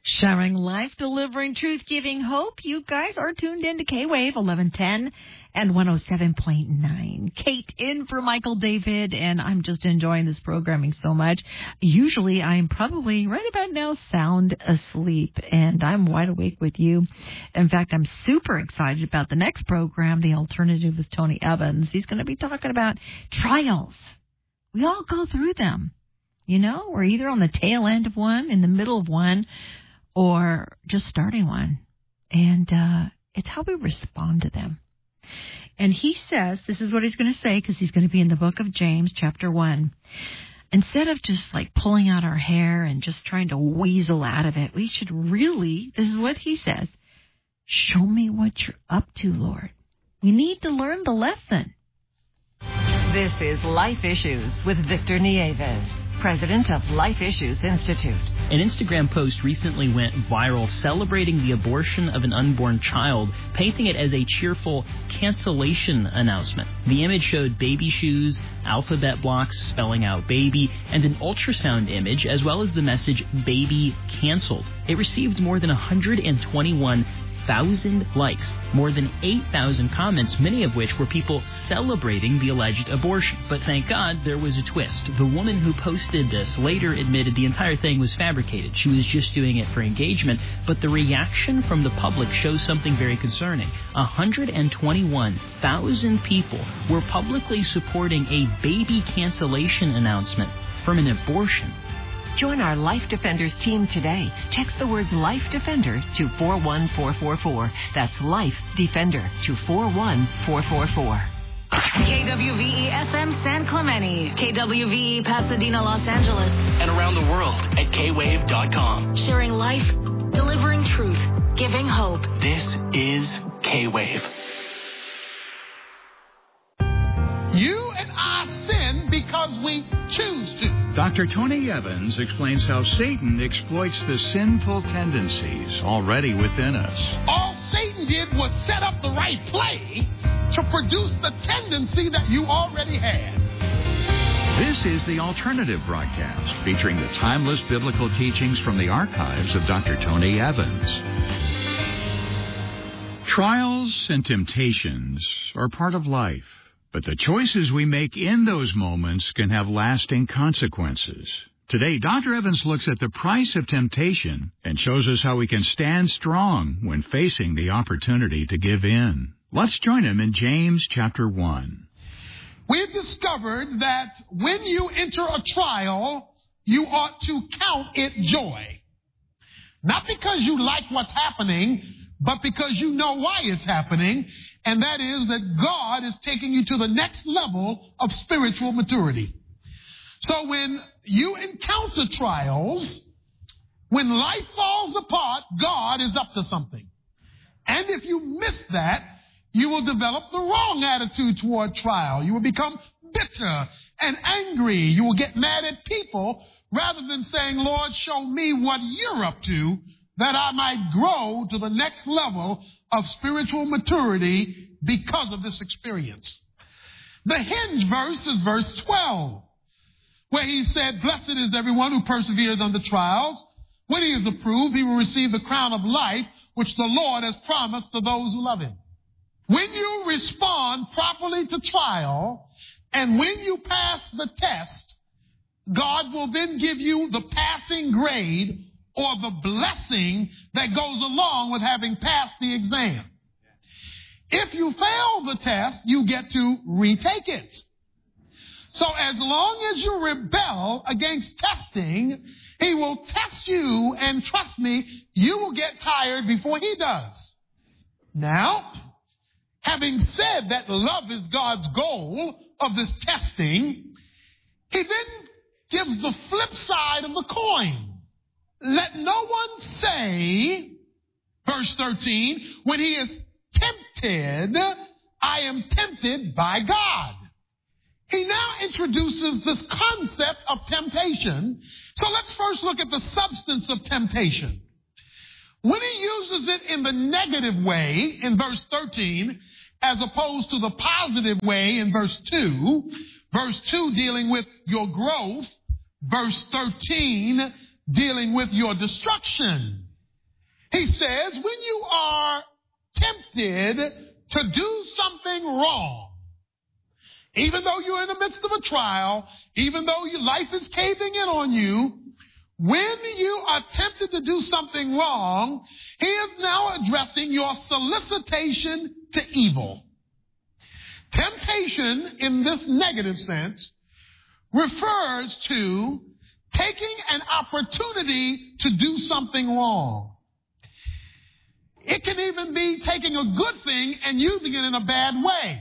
Sharing life, delivering truth, giving hope. You guys are tuned in to K-Wave 1110 and 107.9. Kate in for Michael David, and I'm just enjoying this programming so much. Usually I'm probably right about now sound asleep, and I'm wide awake with you. In fact, I'm super excited about the next program, The Alternative with Tony Evans. He's going to be talking about trials. We all go through them. You know, we're either on the tail end of one, in the middle of one, or just starting one. And it's how we respond to them. And he says, this is what he's going to say, because he's going to be in the book of James, chapter 1. Instead of just like pulling out our hair and just trying to weasel out of it, we should really, this is what he says, show me what you're up to, Lord. We need to learn the lesson. This is Life Issues with Victor Nieves, president of Life Issues Institute. An Instagram post recently went viral celebrating the abortion of an unborn child, painting it as a cheerful cancellation announcement. The image showed baby shoes, alphabet blocks spelling out baby, and an ultrasound image, as well as the message baby canceled. It received more than 121,000 likes, more than 8,000 comments, many of which were people celebrating the alleged abortion. But thank God there was a twist. The woman who posted this later admitted the entire thing was fabricated. She was just doing it for engagement. But the reaction from the public shows something very concerning. 121,000 people were publicly supporting a baby cancellation announcement from an abortion. Join our Life Defenders team today. Text the words Life Defender to 41444. That's Life Defender to 41444. KWVE FM San Clemente, KWVE Pasadena, Los Angeles, and around the world at kwave.com. Sharing life, delivering truth, giving hope. This is K-Wave. You and I sin because we choose to. Dr. Tony Evans explains how Satan exploits the sinful tendencies already within us. All Satan did was set up the right play to produce the tendency that you already had. This is the Alternative broadcast featuring the timeless biblical teachings from the archives of Dr. Tony Evans. Trials and temptations are part of life. But the choices we make in those moments can have lasting consequences. Today, Dr. Evans looks at the price of temptation and shows us how we can stand strong when facing the opportunity to give in. Let's join him in James chapter 1. We've discovered that when you enter a trial, you ought to count it joy. Not because you like what's happening, but because you know why it's happening. And that is that God is taking you to the next level of spiritual maturity. So when you encounter trials, when life falls apart, God is up to something. And if you miss that, you will develop the wrong attitude toward trial. You will become bitter and angry. You will get mad at people rather than saying, Lord, show me what you're up to, that I might grow to the next level of spiritual maturity because of this experience. The hinge verse is verse 12, where he said, blessed is everyone who perseveres under trials. When he is approved, he will receive the crown of life, which the Lord has promised to those who love him. When you respond properly to trial, and when you pass the test, God will then give you the passing grade or the blessing that goes along with having passed the exam. If you fail the test, you get to retake it. So as long as you rebel against testing, he will test you, and trust me, you will get tired before he does. Now, having said that love is God's goal of this testing, he then gives the flip side of the coin. Let no one say, verse 13, when he is tempted, I am tempted by God. He now introduces this concept of temptation. So let's first look at the substance of temptation. When he uses it in the negative way in verse 13, as opposed to the positive way in verse 2 dealing with your growth, verse 13 dealing with your destruction. He says, when you are tempted to do something wrong, even though you're in the midst of a trial, even though your life is caving in on you, when you are tempted to do something wrong, he is now addressing your solicitation to evil. Temptation, in this negative sense, refers to taking an opportunity to do something wrong. It can even be taking a good thing and using it in a bad way.